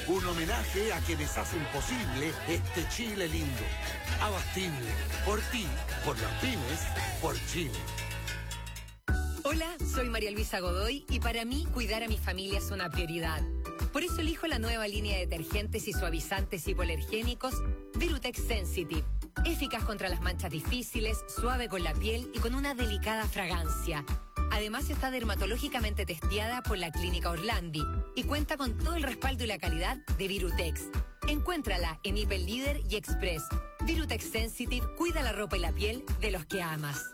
Un homenaje a quienes hacen posible este Chile lindo. Abastible. Por ti, por las pymes, por Chile. Hola, soy María Luisa Godoy y para mí cuidar a mi familia es una prioridad. Por eso elijo la nueva línea de detergentes y suavizantes hipoalergénicos Virutex Sensitive. Eficaz contra las manchas difíciles, suave con la piel y con una delicada fragancia. Además está dermatológicamente testeada por la Clínica Orlandi y cuenta con todo el respaldo y la calidad de Virutex. Encuéntrala en Hiper Líder y Express. Virutex Sensitive cuida la ropa y la piel de los que amas.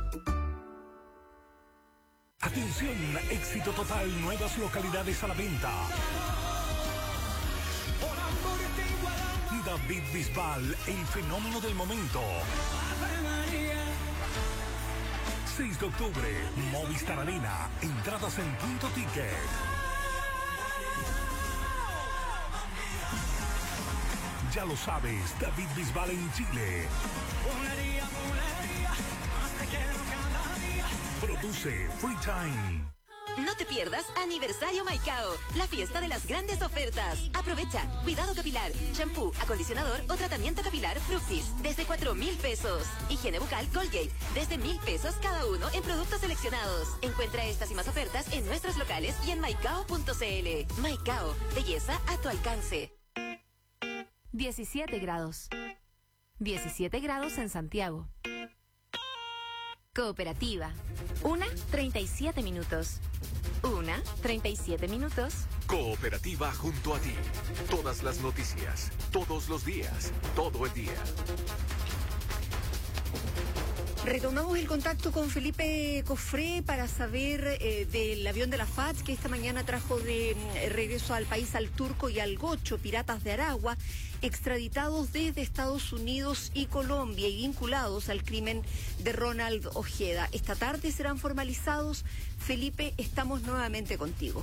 Atención, éxito total, nuevas localidades a la venta. David Bisbal, el fenómeno del momento. 6 de octubre, Movistar Arena, entradas en Punto Ticket. Ya lo sabes, David Bisbal en Chile. Produce Free Time. No te pierdas Aniversario Maicao, la fiesta de las grandes ofertas. Aprovecha, cuidado capilar, shampoo, acondicionador o tratamiento capilar Fructis, desde 4,000 pesos. Higiene bucal Colgate, desde 1,000 pesos cada uno en productos seleccionados. Encuentra estas y más ofertas en nuestros locales y en maicao.cl. Maicao, belleza a tu alcance. 17 grados. 17 grados en Santiago. Cooperativa. 1:37 minutos. 1:37 minutos. Cooperativa junto a ti. Todas las noticias, todos los días, todo el día. Retomamos el contacto con Felipe Cofré para saber del avión de la FACH que esta mañana trajo de regreso al país al Turco y al Gocho, piratas de Aragua, extraditados desde Estados Unidos y Colombia y vinculados al crimen de Ronald Ojeda. Esta tarde serán formalizados. Felipe, estamos nuevamente contigo.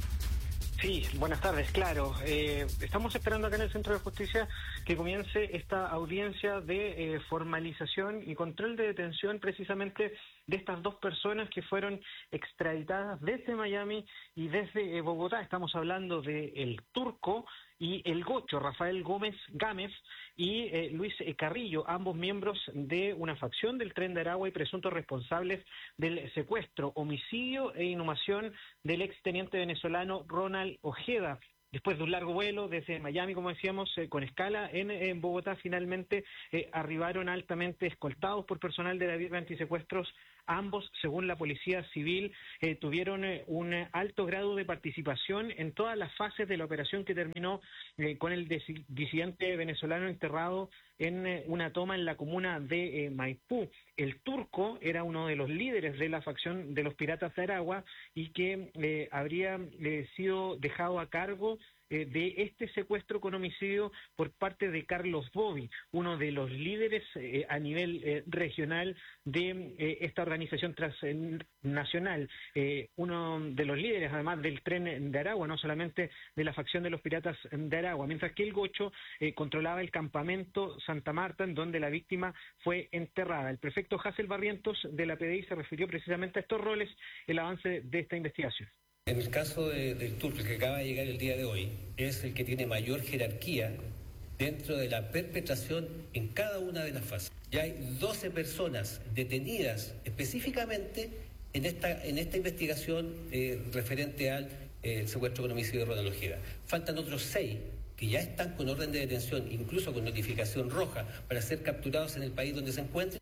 Sí, buenas tardes, claro. Estamos esperando acá en el Centro de Justicia que comience esta audiencia de formalización y control de detención precisamente de estas dos personas que fueron extraditadas desde Miami y desde Bogotá. Estamos hablando de el Turco y el Gocho, Rafael Gámez y Luis Carrillo, ambos miembros de una facción del Tren de Aragua y presuntos responsables del secuestro, homicidio e inhumación del exteniente venezolano Ronald Ojeda. Después de un largo vuelo desde Miami, como decíamos, con escala en Bogotá, finalmente arribaron altamente escoltados por personal de la Brigada Antisecuestros. Ambos, según la Policía Civil, tuvieron un alto grado de participación en todas las fases de la operación que terminó con el disidente venezolano enterrado en una toma en la comuna de Maipú. El Turco era uno de los líderes de la facción de los Piratas de Aragua y que habría sido dejado a cargo de este secuestro con homicidio por parte de Carlos Bobby, uno de los líderes a nivel regional de esta organización transnacional, uno de los líderes además del Tren de Aragua, no solamente de la facción de los Piratas de Aragua, mientras que el Gocho controlaba el campamento Santa Marta, en donde la víctima fue enterrada. El prefecto Hassel Barrientos de la PDI se refirió precisamente a estos roles, el avance de esta investigación. En el caso del Turco, que acaba de llegar el día de hoy, es el que tiene mayor jerarquía dentro de la perpetración en cada una de las fases. Ya hay 12 personas detenidas específicamente en esta investigación referente al secuestro con homicidio de Ronald Ojeda. Faltan otros 6 que ya están con orden de detención, incluso con notificación roja, para ser capturados en el país donde se encuentren.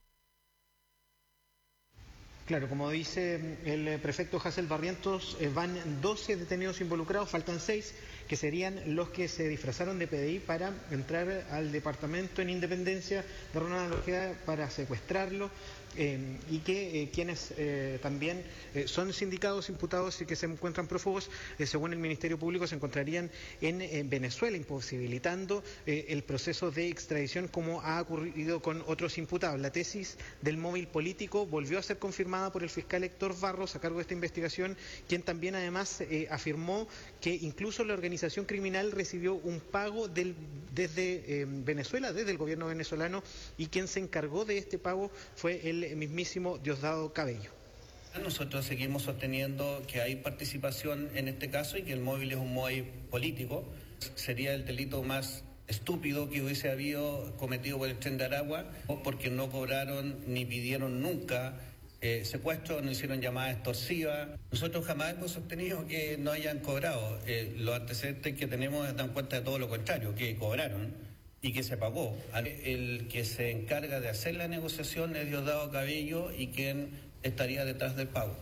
Claro, como dice el prefecto Hassel Barrientos, van 12 detenidos involucrados, faltan 6, que serían los que se disfrazaron de PDI para entrar al departamento en Independencia de Ronald Ojeda para secuestrarlo, y que quienes también son sindicados, imputados y que se encuentran prófugos, según el Ministerio Público, se encontrarían en Venezuela, imposibilitando el proceso de extradición como ha ocurrido con otros imputados. La tesis del móvil político volvió a ser confirmada por el fiscal Héctor Barros a cargo de esta investigación, quien también además afirmó que incluso la organización criminal recibió un pago desde Venezuela, desde el gobierno venezolano, y quien se encargó de este pago fue el mismísimo Diosdado Cabello. Nosotros seguimos sosteniendo que hay participación en este caso y que el móvil es un móvil político. Sería el delito más estúpido que hubiese habido cometido por el Tren de Aragua, porque no cobraron ni pidieron nunca secuestro, no hicieron llamadas extorsivas. Nosotros jamás hemos sostenido que no hayan cobrado. Los antecedentes que tenemos dan cuenta de todo lo contrario, que cobraron y que se pagó. El que se encarga de hacer la negociación es Diosdado Cabello y quien estaría detrás del pago.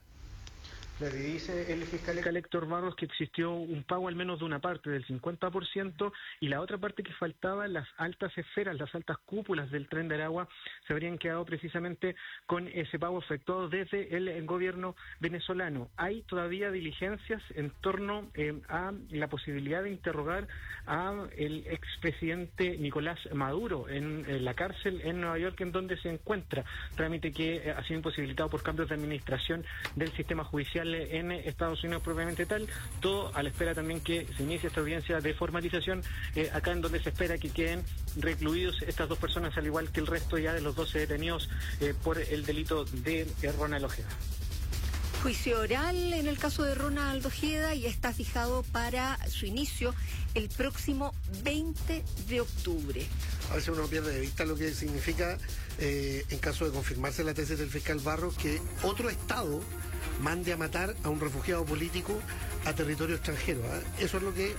Le dice el fiscal Héctor Barros que existió un pago al menos de una parte, del 50%, y la otra parte que faltaba, las altas esferas, las altas cúpulas del Tren de Aragua, se habrían quedado precisamente con ese pago efectuado desde el gobierno venezolano. Hay todavía diligencias en torno a la posibilidad de interrogar a el expresidente Nicolás Maduro en la cárcel en Nueva York, en donde se encuentra, trámite que ha sido imposibilitado por cambios de administración del sistema judicial en Estados Unidos propiamente tal, todo a la espera también que se inicie esta audiencia de formalización acá, en donde se espera que queden recluidos estas dos personas, al igual que el resto ya de los 12 detenidos por el delito de Ronald Ojeda. Juicio oral en el caso de Ronald Ojeda y está fijado para su inicio el próximo 20 de octubre. A veces uno pierde de vista lo que significa, en caso de confirmarse la tesis del fiscal Barros, que otro Estado mande a matar a un refugiado político a territorio extranjero. Eso es lo que,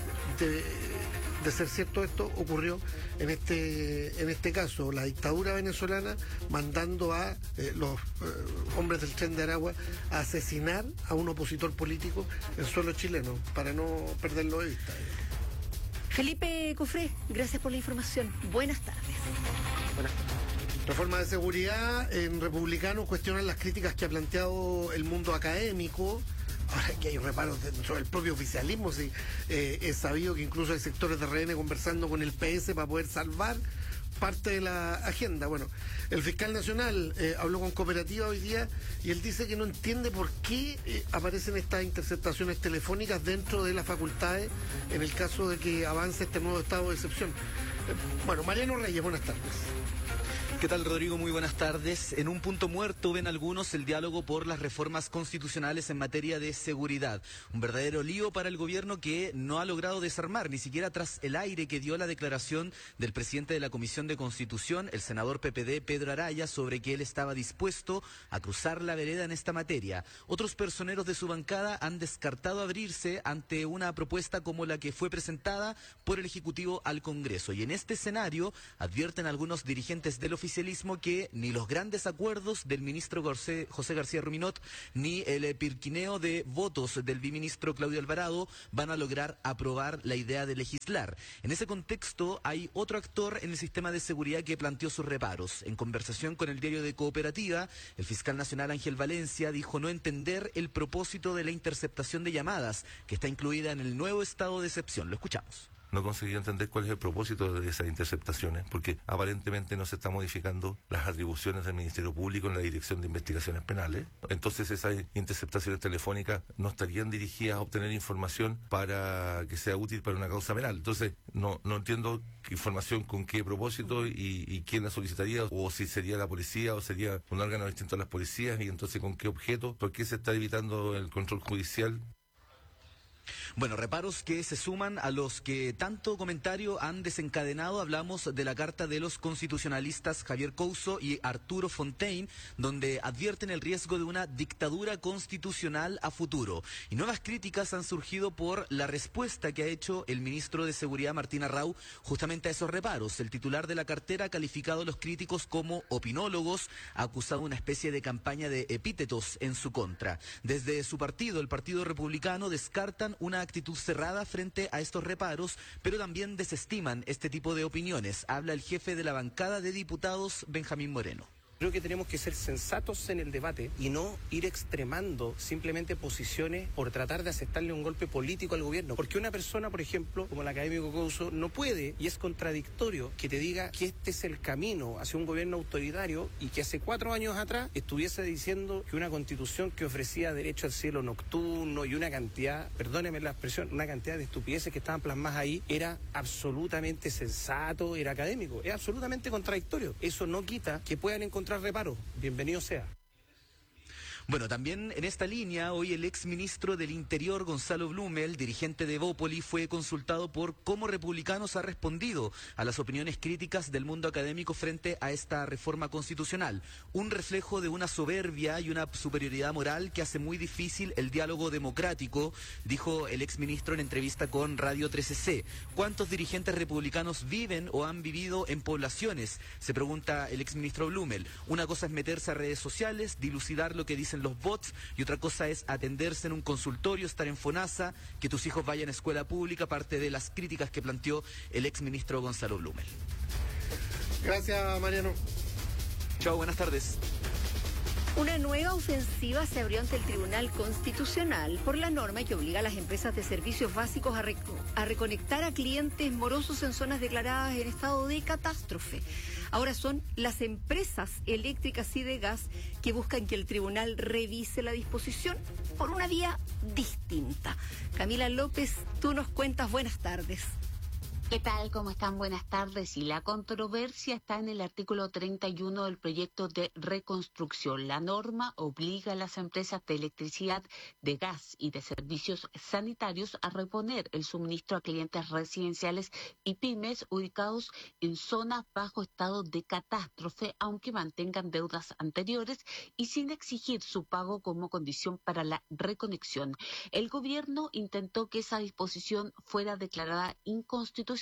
de ser cierto esto, ocurrió en este caso. La dictadura venezolana mandando a los hombres del Tren de Aragua a asesinar a un opositor político en suelo chileno, para no perderlo de vista. Felipe Cofré, gracias por la información. Buenas tardes. Buenas tardes. Reforma de seguridad, en Republicanos cuestionan las críticas que ha planteado el mundo académico. Ahora que hay reparos dentro del propio oficialismo, sí, es sabido que incluso hay sectores de RN conversando con el PS para poder salvar parte de la agenda. Bueno, el fiscal nacional habló con Cooperativa hoy día y él dice que no entiende por qué aparecen estas interceptaciones telefónicas dentro de las facultades en el caso de que avance este nuevo estado de excepción. Bueno, Mariano Reyes, buenas tardes. ¿Qué tal, Rodrigo? Muy buenas tardes. En un punto muerto ven algunos el diálogo por las reformas constitucionales en materia de seguridad. Un verdadero lío para el gobierno que no ha logrado desarmar, ni siquiera tras el aire que dio la declaración del presidente de la Comisión de Constitución, el senador PPD Pedro Araya, sobre que él estaba dispuesto a cruzar la vereda en esta materia. Otros personeros de su bancada han descartado abrirse ante una propuesta como la que fue presentada por el Ejecutivo al Congreso. Y en este escenario advierten algunos dirigentes del oficialismo que ni los grandes acuerdos del ministro José García Ruminot ni el pirquineo de votos del biministro Claudio Alvarado van a lograr aprobar la idea de legislar. En ese contexto hay otro actor en el sistema de seguridad que planteó sus reparos. En conversación con el diario de Cooperativa, el fiscal nacional Ángel Valencia dijo no entender el propósito de la interceptación de llamadas que está incluida en el nuevo estado de excepción. Lo escuchamos. No conseguí entender cuál es el propósito de esas interceptaciones, porque aparentemente no se están modificando las atribuciones del Ministerio Público en la Dirección de Investigaciones Penales. Entonces esas interceptaciones telefónicas no estarían dirigidas a obtener información para que sea útil para una causa penal. Entonces no entiendo qué información, con qué propósito y quién la solicitaría, o si sería la policía o sería un órgano distinto a las policías, y entonces con qué objeto, por qué se está evitando el control judicial. Bueno, reparos que se suman a los que tanto comentario han desencadenado. Hablamos de la carta de los constitucionalistas Javier Couso y Arturo Fontaine, donde advierten el riesgo de una dictadura constitucional a futuro. Y nuevas críticas han surgido por la respuesta que ha hecho el ministro de Seguridad, Martín Arrau, justamente a esos reparos. El titular de la cartera ha calificado a los críticos como opinólogos, ha acusado una especie de campaña de epítetos en su contra. Desde su partido, el Partido Republicano, descartan una actitud cerrada frente a estos reparos, pero también desestiman este tipo de opiniones. Habla el jefe de la bancada de diputados, Benjamín Moreno. Creo que tenemos que ser sensatos en el debate y no ir extremando simplemente posiciones por tratar de aceptarle un golpe político al gobierno. Porque una persona, por ejemplo, como el académico Couso, no puede, y es contradictorio, que te diga que este es el camino hacia un gobierno autoritario y que hace 4 años atrás estuviese diciendo que una constitución que ofrecía derecho al cielo nocturno y una cantidad, perdóneme la expresión, una cantidad de estupideces que estaban plasmadas ahí, era absolutamente sensato, era académico. Es absolutamente contradictorio. Eso no quita que puedan encontrar reparos. Bienvenido sea. Bueno, también en esta línea, hoy el exministro del Interior, Gonzalo Blumel, dirigente de Evópoli, fue consultado por cómo Republicanos ha respondido a las opiniones críticas del mundo académico frente a esta reforma constitucional. Un reflejo de una soberbia y una superioridad moral que hace muy difícil el diálogo democrático, dijo el exministro en entrevista con Radio 13C. ¿Cuántos dirigentes republicanos viven o han vivido en poblaciones? Se pregunta el exministro Blumel. Una cosa es meterse a redes sociales, dilucidar lo que dicen los bots, y otra cosa es atenderse en un consultorio, estar en FONASA, que tus hijos vayan a escuela pública, parte de las críticas que planteó el exministro Gonzalo Blumel. Gracias, Mariano. Chao, buenas tardes. Una nueva ofensiva se abrió ante el Tribunal Constitucional por la norma que obliga a las empresas de servicios básicos a reconectar a clientes morosos en zonas declaradas en estado de catástrofe. Ahora son las empresas eléctricas y de gas que buscan que el tribunal revise la disposición por una vía distinta. Camila López, tú nos cuentas. Buenas tardes. ¿Qué tal? ¿Cómo están? Buenas tardes. Y la controversia está en el artículo 31 del proyecto de reconstrucción. La norma obliga a las empresas de electricidad, de gas y de servicios sanitarios a reponer el suministro a clientes residenciales y pymes ubicados en zonas bajo estado de catástrofe, aunque mantengan deudas anteriores y sin exigir su pago como condición para la reconexión. El gobierno intentó que esa disposición fuera declarada inconstitucional,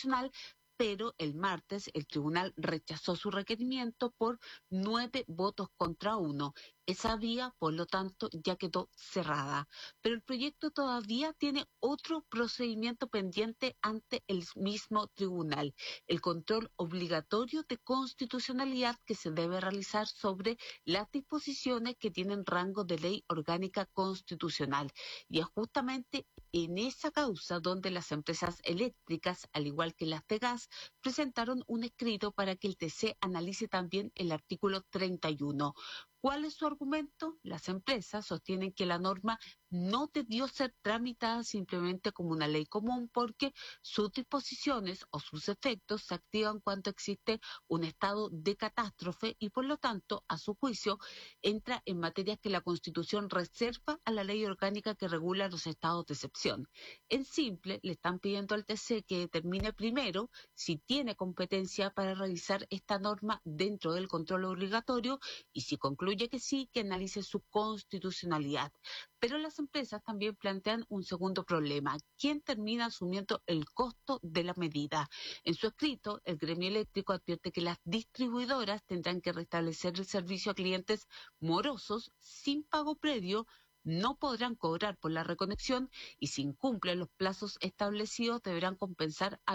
pero el martes el tribunal rechazó su requerimiento por 9 votos contra 1. Esa vía, por lo tanto, ya quedó cerrada. Pero el proyecto todavía tiene otro procedimiento pendiente ante el mismo tribunal: el control obligatorio de constitucionalidad que se debe realizar sobre las disposiciones que tienen rango de ley orgánica constitucional. Y es justamente en esa causa donde las empresas eléctricas, al igual que las de gas, presentaron un escrito para que el TC analice también el artículo 31. ¿Cuál es su argumento? Las empresas sostienen que la norma no debió ser tramitada simplemente como una ley común, porque sus disposiciones o sus efectos se activan cuando existe un estado de catástrofe y, por lo tanto, a su juicio, entra en materias que la Constitución reserva a la ley orgánica que regula los estados de excepción. En simple, le están pidiendo al TC que determine primero si tiene competencia para revisar esta norma dentro del control obligatorio, y si concluye que sí, que analice su constitucionalidad. Pero las empresas también plantean un segundo problema: ¿quién termina asumiendo el costo de la medida? En su escrito, el gremio eléctrico advierte que las distribuidoras tendrán que restablecer el servicio a clientes morosos sin pago previo, no podrán cobrar por la reconexión y si incumplen los plazos establecidos deberán compensar a